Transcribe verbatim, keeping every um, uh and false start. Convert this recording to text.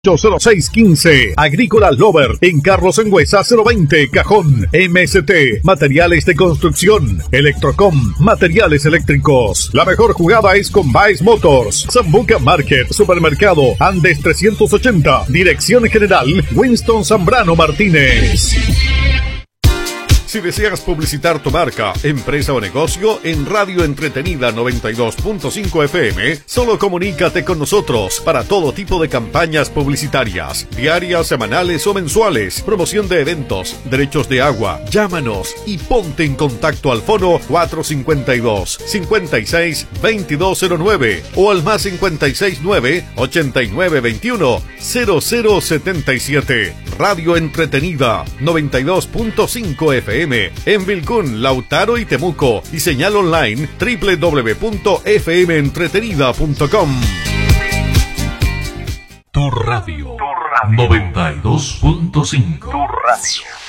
cero seis uno cinco. Agrícola Lover en Carlos Engüesa cero veinte Cajón. M S T Materiales de Construcción. Electrocom Materiales Eléctricos. La mejor jugada es con Baez Motors. Zambuca Market. Supermercado Andes trescientos ochenta. Dirección General Winston Zambrano Martínez. Si deseas publicitar tu marca, empresa o negocio en Radio Entretenida noventa y dos punto cinco F M, solo comunícate con nosotros para todo tipo de campañas publicitarias, diarias, semanales o mensuales, promoción de eventos, derechos de agua. Llámanos y ponte en contacto al fono cuatro cinco dos, cinco seis, dos dos cero nueve o al más cinco seis nueve, ocho nueve dos uno, cero cero siete siete. Radio Entretenida noventa y dos punto cinco F M en Vilcún, Lautaro y Temuco, y señal online doble u doble u doble u punto f m entretenida punto com. Tu radio, tu radio noventa y dos punto cinco. Tu radio.